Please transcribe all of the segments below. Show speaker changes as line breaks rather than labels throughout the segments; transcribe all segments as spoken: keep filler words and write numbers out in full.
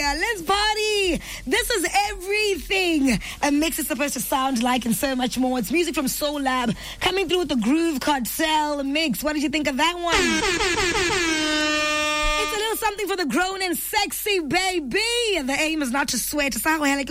yeah. Let's party. This is everything a mix is supposed to sound like and so much more. It's music from Soul Lab coming through with the Groove Cartel mix. What did you think of that one? It's a little something for the grown and sexy, baby. The aim is not to sweat. It's not like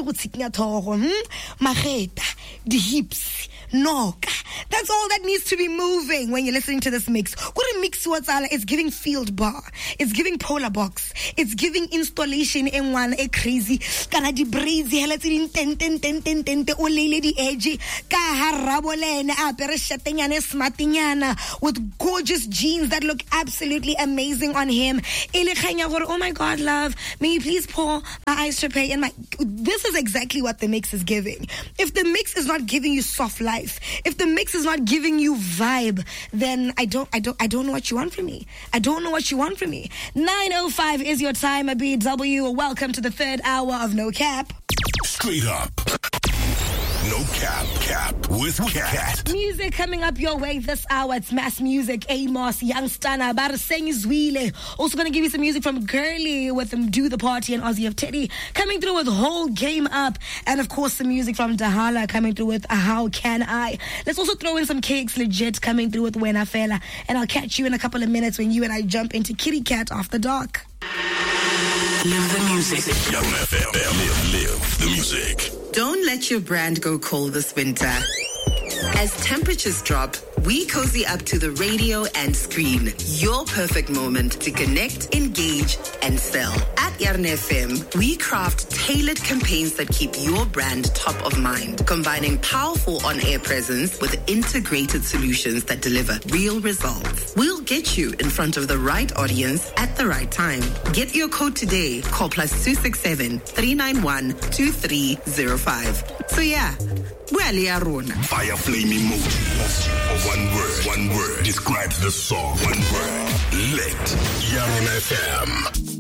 the hips. No, that's all that needs to be moving when you're listening to this mix. What a mix what's it's giving field bar, it's giving polar box, it's giving installation in one a crazy kana di breezy hela tsin ten ten ten ten ten o lele di edge ka harabolene apere shatenyana smartinyana with gorgeous jeans that look absolutely amazing on him. Oh my God, love, may you please pour my eyes to pay and my. This is exactly what the mix is giving. If the mix is not giving you soft life, if the mix is not giving you vibe, then I don't, I don't, I don't know what you want from me. I don't know what you want from me. nine oh five is your time, B W. Welcome to the third hour of No Cap.
Straight up. No Cap, Cap with Cat.
Music coming up your way this hour. It's Mass Music, Amos, Young Stunner, Bariseng Zwile. Also going to give you some music from Girly with them Do the Party and Ozzy of Teddy. Coming through with Whole Game Up. And of course, some music from Dahala coming through with How Can I. Let's also throw in some Cakes Legit coming through with Wena Fela. And I'll catch you in a couple of minutes when you and I jump into Kitty Cat After Dark.
Live the music.
Young F M. Live, live the music.
Don't let your brand go cold this winter. As temperatures drop, we cozy up to the radio and screen. Your perfect moment to connect, engage, and sell. At Yarn F M, we craft tailored campaigns that keep your brand top of mind, combining powerful on-air presence with integrated solutions that deliver real results. We'll get you in front of the right audience at the right time. Get your code today. Call plus two six seven, three nine one, two three zero five. So yeah, well,
Fire flame emoji. One word, one word describes the song. One word. Lit. Yarn F M.